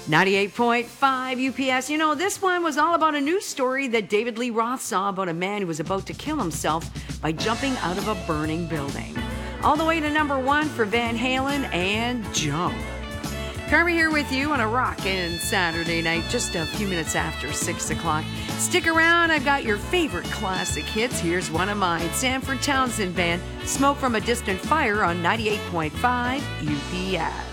98.5 UPS. You know, this one was all about a news story that David Lee Roth saw about a man who was about to kill himself by jumping out of a burning building. All the way to number one for Van Halen and Jump. Carmen here with you on a rockin' Saturday night, just a few minutes after 6 o'clock. Stick around, I've got your favorite classic hits. Here's one of mine, Sanford Townsend Band, Smoke from a Distant Fire on 98.5 UPS.